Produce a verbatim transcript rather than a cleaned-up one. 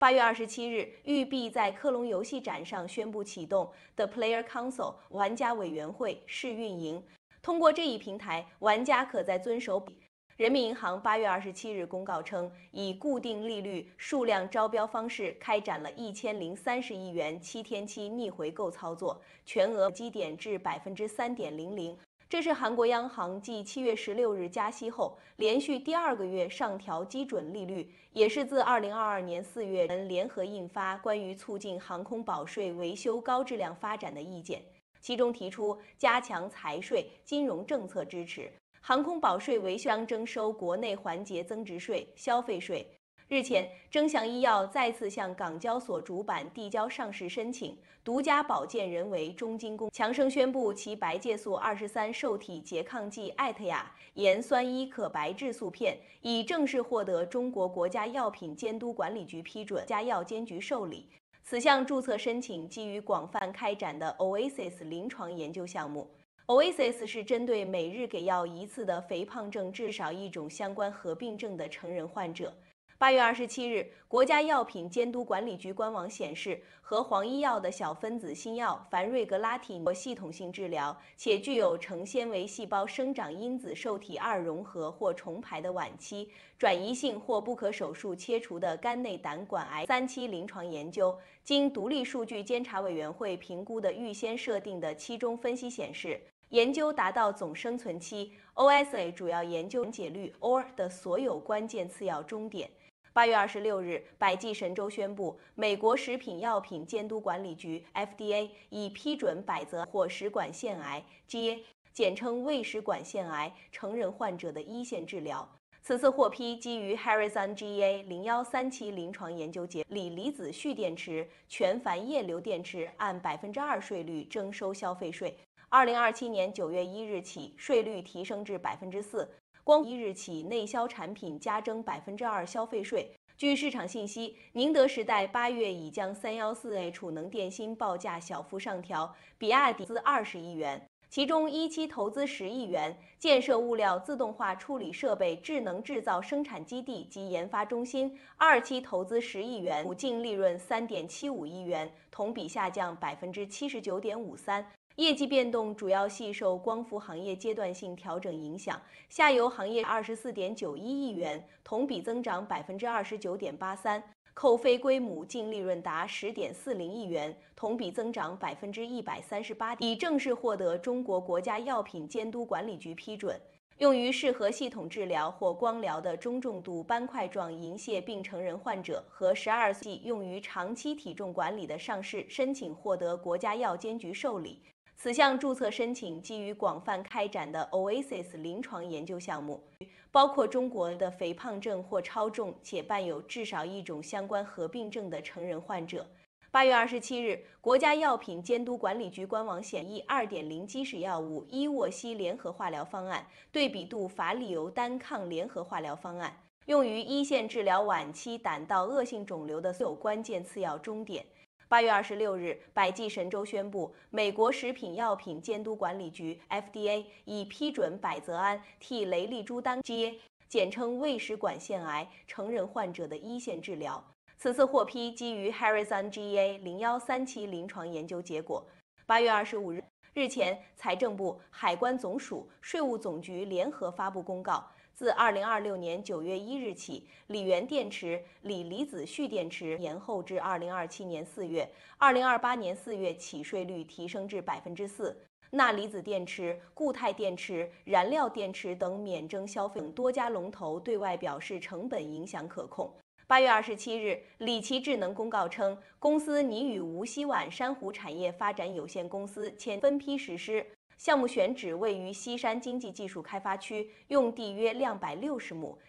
八月二十七日，育碧在科隆游戏展上宣布启动 The Player Console 玩家委员会试运营。通过这一平台，玩家可在遵守。人民银行八月二十七日公告称，以固定利率数量招标方式开展了一千零三十亿元七天期逆回购操作，全额基点至百分之三点零零。这是韩国央行继七月十六日加息后，连续第二个月上调基准利率，也是自二零二二年四月联合印发关于促进航空保税维修高质量发展的意见，其中提出加强财税、金融政策支持。航空保税维修将征收国内环节增值税、消费税。日前，征祥医药再次向港交所主板递交上市申请，独家保荐人为中金公。强生宣布其白介素二十三受体拮抗剂艾特雅盐酸伊可白质素片已正式获得中国国家药品监督管理局批准，加药监局受理。此项注册申请基于广泛开展的 Oasis 临床研究项目。Oasis 是针对每日给药一次的肥胖症至少一种相关合并症的成人患者。八月二十七日，国家药品监督管理局官网显示，和黄医药的小分子新药凡瑞格拉体或系统性治疗，且具有成纤维细胞生长因子受体二融合或重排的晚期、转移性或不可手术切除的肝内胆管癌三期临床研究，经独立数据监察委员会评估的预先设定的期中分析显示，研究达到总生存期 O S A 主要研究缓解率 O R 的所有关键次要终点。八月二十六日，百济神州宣布，美国食品药品监督管理局 F D A 已批准百泽或食管腺癌 G A 简称胃食管腺癌成人患者的一线治疗。此次获批基于 Horizon G A 零一三期临床研究结果，锂离子蓄电池、全钒液流电池按百分之二税率征收消费税。二零二七年九月一日起，税率提升至百分之四。光一日起，内销产品加征百分之二消费税。据市场信息，宁德时代八月已将三一四 A 储能电芯报价小幅上调，比亚迪资二十亿元，其中一期投资十亿元，建设物料自动化处理设备智能制造生产基地及研发中心；二期投资十亿元，净利润三点七五亿元，同比下降百分之七十九点五三。业绩变动主要系受光伏行业阶段性调整影响，下游行业二十四点九一亿元，同比增长百分之二十九点八三，扣非归母净利润达十点四零亿元，同比增长百分之一百三十八，已正式获得中国国家药品监督管理局批准，用于适合系统治疗或光疗的中重度斑块状银屑病成人患者和十二岁用于长期体重管理的上市申请获得国家药监局受理。此项注册申请基于广泛开展的 Oasis 临床研究项目，包括中国的肥胖症或超重且伴有至少一种相关合并症的成人患者。八月二十七日，国家药品监督管理局官网显示 二点零 基石药物伊沃西联合化疗方案、对比度法利尤单抗联合化疗方案，用于一线治疗晚期胆道恶性肿瘤的所有关键次要终点。八月二十六日，百济神州宣布，美国食品药品监督管理局 F D A 已批准百泽安替雷利珠单 G A 简称胃食管腺癌成人患者的一线治疗。此次获批基于 Horizon G A 零一三期临床研究结果。八月二十五日，日前，财政部、海关总署、税务总局联合发布公告。自二零二六年九月一日起，锂源电池、锂离子蓄电池延后至二零二七年四月，二零二八年四月起税率提升至百分之四。钠离子电池、固态电池、燃料电池等免征消费等多家龙头对外表示成本影响可控。八月二十七日，理奇智能公告称，公司拟与无锡皖珊瑚产业发展有限公司签分批实施。项目选址位于西山经济技术开发区，用地约两百六十亩，